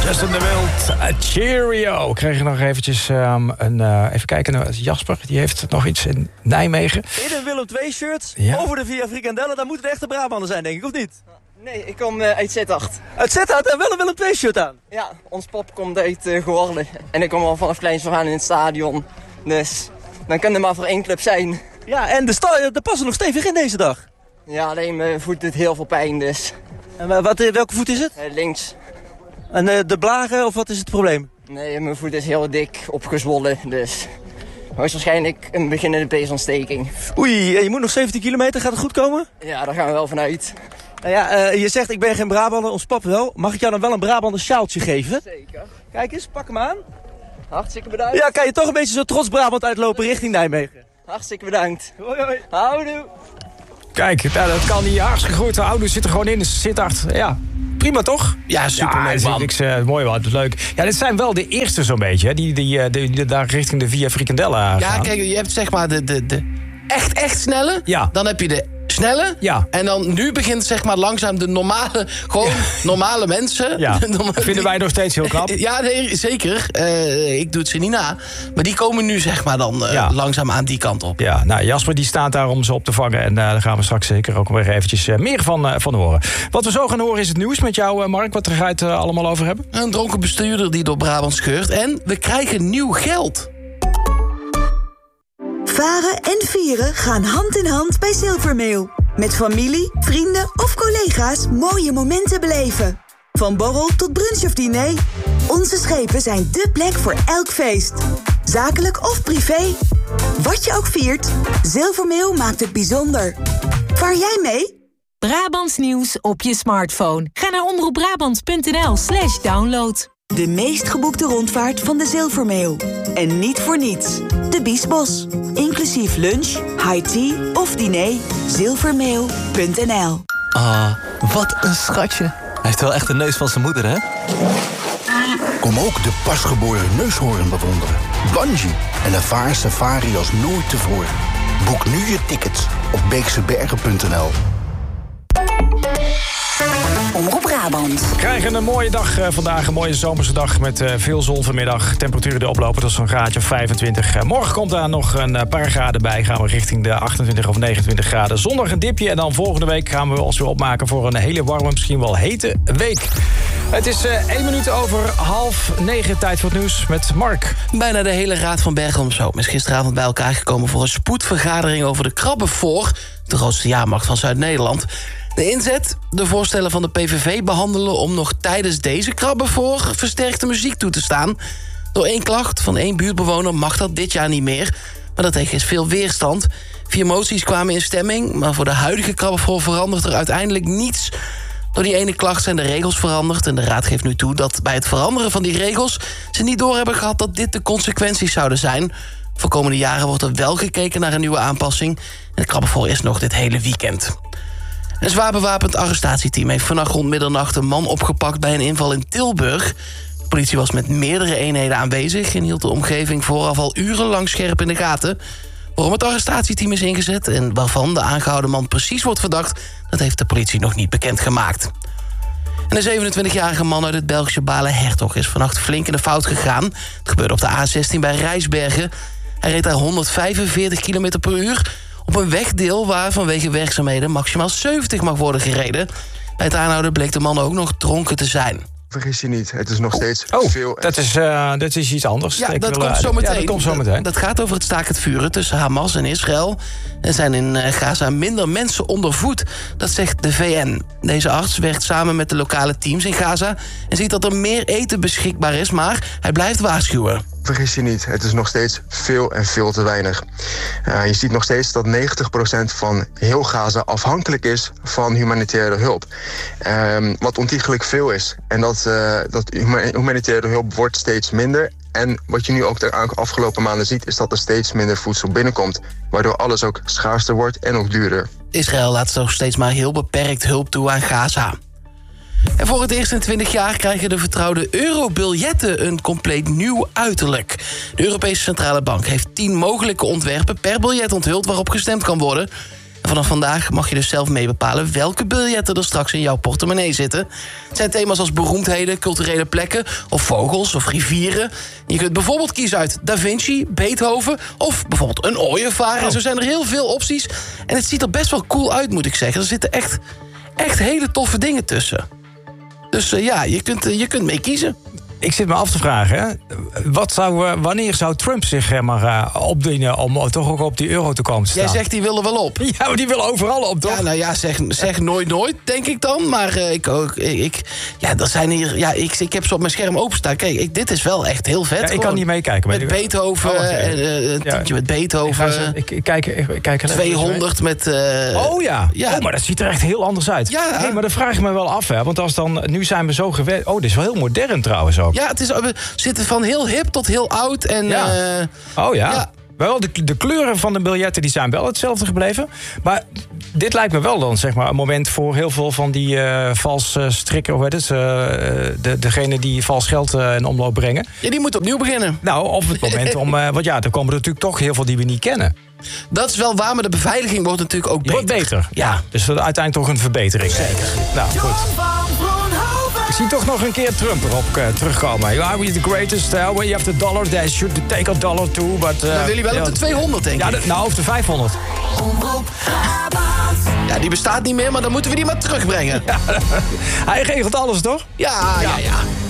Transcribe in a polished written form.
Justin de Wild, Cheerio. Kregen nog eventjes even kijken naar Jasper. Die heeft nog iets in Nijmegen. In een Willem II-shirt, over de Via Frikandellen. Dan moet het echt een Brabander zijn, denk ik, of niet? Nee, ik kom uit Sittard. Uit Sittard en wel een Willem II-shirt aan? Ja, ons pap komt uit Goorle. En ik kom al vanaf kleins af aan in het stadion. Dus dan kan er maar voor één club zijn. Ja, en de passen nog stevig in deze dag. Ja, alleen mijn voet doet heel veel pijn, dus. En welke voet is het? Links. En de blaren, of wat is het probleem? Nee, mijn voet is heel dik opgezwollen, dus hoogstwaarschijnlijk een beginnende peesontsteking. Oei, je moet nog 17 kilometer, gaat het goed komen? Ja, daar gaan we wel vanuit. Nou ja, je zegt ik ben geen Brabander, ons pap wel. Mag ik jou dan wel een Brabander sjaaltje geven? Zeker. Kijk eens, pak hem aan. Hartstikke bedankt. Ja, kan je toch een beetje zo trots Brabant uitlopen richting Nijmegen? Hartstikke bedankt. Hoi, hoi. Houdoe. Kijk, dat kan niet. Hartstikke goed. De ouders zitten gewoon in, dus Sittard. Ja, prima toch? Ja, super leuk, man. Niks, mooi wat, leuk. Ja, dit zijn wel de eerste zo'n beetje, hè, die daar richting de Via Frikandellen gaan. Ja, kijk, je hebt zeg maar de echt snelle. Ja. Dan heb je de snelle. Ja. En dan nu begint zeg maar langzaam de normale mensen. Ja, vinden wij nog steeds heel knap. Ja, nee, zeker. Ik doe het ze niet na. Maar die komen nu zeg maar dan langzaam aan die kant op. Ja, nou, Jasper die staat daar om ze op te vangen. En daar gaan we straks zeker ook weer eventjes meer van horen. Wat we zo gaan horen is het nieuws met jou, Mark. Wat ga je het allemaal over hebben? Een dronken bestuurder die door Brabant scheurt. En we krijgen nieuw geld. Varen en vieren gaan hand in hand bij Zilvermeeuw. Met familie, vrienden of collega's mooie momenten beleven. Van borrel tot brunch of diner. Onze schepen zijn dé plek voor elk feest. Zakelijk of privé. Wat je ook viert, Zilvermeeuw maakt het bijzonder. Vaar jij mee? Brabants nieuws op je smartphone. Ga naar omroepbrabants.nl/download. De meest geboekte rondvaart van de Zilvermeeuw. En niet voor niets. De Biesbos. Inclusief lunch, high tea of diner. Zilvermeeuw.nl. Ah, wat een schatje. Hij heeft wel echt de neus van zijn moeder, hè? Kom ook de pasgeboren neushoorn bewonderen. Bungee en ervaar safari als nooit tevoren. Boek nu je tickets op beeksebergen.nl. Omroep Brabant. We krijgen een mooie dag vandaag, een mooie zomerse dag met veel zon vanmiddag. Temperaturen die oplopen tot zo'n graadje of 25. Morgen komt daar nog een paar graden bij. Gaan we richting de 28 of 29 graden. Zondag een dipje en dan volgende week gaan we ons weer opmaken voor een hele warme, misschien wel hete week. Het is 1 minuut over 8:30, tijd voor het nieuws met Mark. Bijna de hele Raad van Bergen om Zoom is gisteravond bij elkaar gekomen voor een spoedvergadering over de krabbenvoor, de grootste jaarmarkt van Zuid-Nederland. De inzet, de voorstellen van de PVV behandelen om nog tijdens deze krabbenvoor versterkte muziek toe te staan. Door 1 klacht van 1 buurtbewoner mag dat dit jaar niet meer. Maar daartegen is veel weerstand. 4 moties kwamen in stemming, maar voor de huidige krabbenvoor verandert er uiteindelijk niets. Door die ene klacht zijn de regels veranderd en de Raad geeft nu toe dat bij het veranderen van die regels ze niet door hebben gehad dat dit de consequenties zouden zijn. Voor komende jaren wordt er wel gekeken naar een nieuwe aanpassing en de krabbenvoor is nog dit hele weekend. Een zwaar bewapend arrestatieteam heeft vannacht rond middernacht een man opgepakt bij een inval in Tilburg. De politie was met meerdere eenheden aanwezig en hield de omgeving vooraf al urenlang scherp in de gaten. Waarom het arrestatieteam is ingezet en waarvan de aangehouden man precies wordt verdacht, dat heeft de politie nog niet bekendgemaakt. En een 27-jarige man uit het Belgische Bale-Hertog is vannacht flink in de fout gegaan. Het gebeurde op de A16 bij Rijsbergen. Hij reed daar 145 km per uur op een wegdeel waar vanwege werkzaamheden maximaal 70 mag worden gereden. Bij het aanhouden bleek de man ook nog dronken te zijn. Vergis je niet, het is nog steeds veel. Dat is iets anders. Ja, dat komt zo meteen. Ja, dat komt zo meteen. Dat gaat over het staakt het vuren tussen Hamas en Israël. Er zijn in Gaza minder mensen onder voet, dat zegt de VN. Deze arts werkt samen met de lokale teams in Gaza en ziet dat er meer eten beschikbaar is, maar hij blijft waarschuwen. Vergis je niet, het is nog steeds veel en veel te weinig. Je ziet nog steeds dat 90% van heel Gaza afhankelijk is van humanitaire hulp. Wat ontiegelijk veel is. En dat humanitaire hulp wordt steeds minder. En wat je nu ook de afgelopen maanden ziet, is dat er steeds minder voedsel binnenkomt. Waardoor alles ook schaarster wordt en ook duurder. Israël laat nog steeds maar heel beperkt hulp toe aan Gaza. En voor het eerst in 20 jaar krijgen de vertrouwde eurobiljetten een compleet nieuw uiterlijk. De Europese Centrale Bank heeft 10 mogelijke ontwerpen per biljet onthuld waarop gestemd kan worden. En vanaf vandaag mag je dus zelf mee bepalen welke biljetten er straks in jouw portemonnee zitten. Het zijn thema's als beroemdheden, culturele plekken of vogels of rivieren. Je kunt bijvoorbeeld kiezen uit Da Vinci, Beethoven of bijvoorbeeld een ooievaar. En zo zijn er heel veel opties. En het ziet er best wel cool uit, moet ik zeggen. Er zitten echt hele toffe dingen tussen. Dus je kunt mee kiezen. Ik zit me af te vragen, hè? Wanneer zou Trump zich opdienen om toch ook op die euro te komen te staan? Jij zegt die wil er wel op. Ja, maar die wil overal op, toch? Ja, nou ja, zeg nooit, denk ik dan. Maar ik heb ze op mijn scherm openstaan. Kijk, dit is wel echt heel vet. Ja, ik kan niet meekijken. Met Beethoven, een tientje met Beethoven. Ik kijk 200 met... Oh, maar dat ziet er echt heel anders uit. Ja. Hey, maar dat vraag ik me wel af, hè. Want als dan... Nu zijn we zo gewend... Oh, dit is wel heel modern trouwens ook. Ja, we zitten van heel hip tot heel oud. En, ja. Wel, de kleuren van de biljetten die zijn wel hetzelfde gebleven. Maar dit lijkt me wel dan, zeg maar, een moment voor heel veel van die vals strikken. Hoe heet het? Degene die vals geld in omloop brengen. Ja, die moeten opnieuw beginnen. Nou, op het moment om... want ja, er komen er natuurlijk toch heel veel die we niet kennen. Dat is wel waar, maar de beveiliging wordt natuurlijk ook beter. Wordt beter, ja. Dus dat is uiteindelijk toch een verbetering. Zeker. Nou, goed. Ik zie toch nog een keer Trump erop terugkomen. You are the greatest. You have the dollar. They should take a dollar too. But, dan wil hij wel op de 200, denk ik. Ja, of de 500. Ja, die bestaat niet meer, maar dan moeten we die maar terugbrengen. Ja, hij regelt alles, toch? Ja.